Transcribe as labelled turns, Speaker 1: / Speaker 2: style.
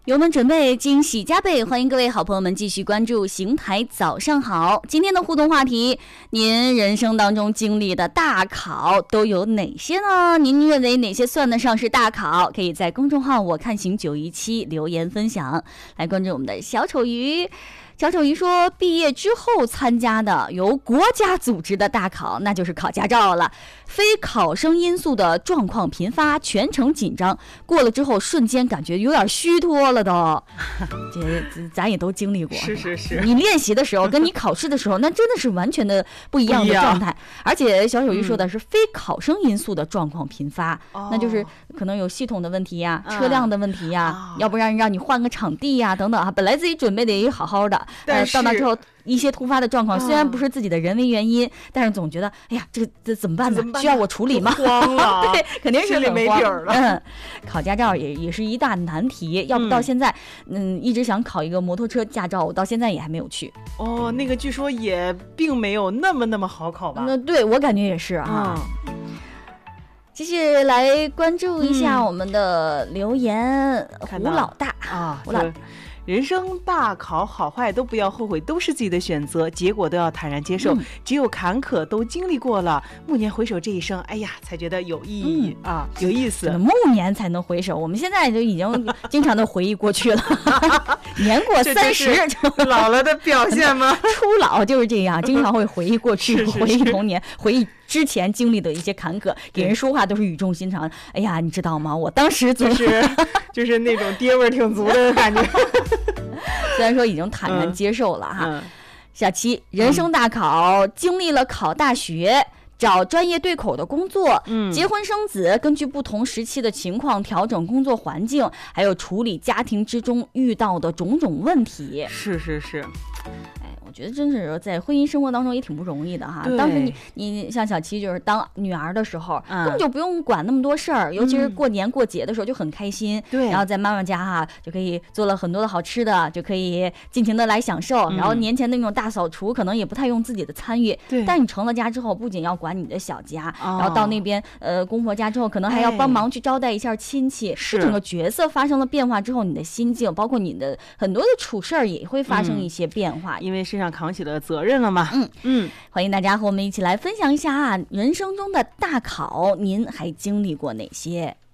Speaker 1: 友们准备惊喜加倍，欢迎各位好朋友们继续关注邢台早上好。今天的互动话题，您人生当中经历的大考都有哪些呢？您认为哪些算得上是大考？可以在公众号我看行917留言分享。来关注我们的小丑鱼。小丑鱼说，毕业之后参加的由国家组织的大考，那就是考驾照了。非考生因素的状况频发，全程紧张，过了之后瞬间感觉有点虚脱了都。这咱也都经历过。
Speaker 2: 是。
Speaker 1: 你练习的时候跟你考试的时候，那真的是完全的不一样的状态。而且小丑鱼说的是非考生因素的状况频发，那就是可能有系统的问题呀、车辆的问题呀，要不然让你换个场地呀等等啊。本来自己准备的也好好的，到那之后一些突发的状况，虽然不是自己的人为原因，但是总觉得哎呀，这怎么办呢？需要我处理吗？
Speaker 2: 慌了，
Speaker 1: 对，肯定是
Speaker 2: 心里没底儿了。
Speaker 1: 考驾照也是一大难题，要不到现在，一直想考一个摩托车驾照，我到现在也还没有去。
Speaker 2: 哦，那个据说也并没有那么好考吧？
Speaker 1: 对，我感觉也是啊。继续来关注一下我们的留言，胡老大
Speaker 2: 啊，胡老大。人生大考好坏都不要后悔，都是自己的选择，结果都要坦然接受。只有坎坷都经历过了，暮年回首这一生，哎呀，才觉得有意义啊，有意思。
Speaker 1: 暮年才能回首，我们现在就已经经常的回忆过去了。年过30
Speaker 2: 就老了的表现吗？
Speaker 1: 初老就是这样，经常会回忆过去，回忆童年，回忆之前经历的一些坎坷，给人说话都是语重心长。哎呀，你知道吗？我当时
Speaker 2: 就是那种爹味挺足的感觉。
Speaker 1: 虽然说已经坦然接受了哈。小七，人生大考，经历了考大学，找专业对口的工作，结婚生子，根据不同时期的情况调整工作环境，还有处理家庭之中遇到的种种问题。
Speaker 2: 是。
Speaker 1: 我觉得真是在婚姻生活当中也挺不容易的哈。当时你像小七，就是当女儿的时候，根本就不用管那么多事儿，尤其是过年过节的时候就很开心。
Speaker 2: 对，
Speaker 1: 然后在妈妈家哈就可以做了很多的好吃的，就可以尽情的来享受。然后年前那种大扫除可能也不太用自己的参与。
Speaker 2: 对，
Speaker 1: 但你成了家之后，不仅要管你的小家，然后到那边公婆家之后，可能还要帮忙去招待一下亲戚。
Speaker 2: 是，
Speaker 1: 整个角色发生了变化之后，你的心境，包括你的很多的处事儿也会发生一些变化，
Speaker 2: 因为身上扛起了责任了嘛。
Speaker 1: 欢迎大家和我们一起来分享一下人生中的大考，您还经历过哪些？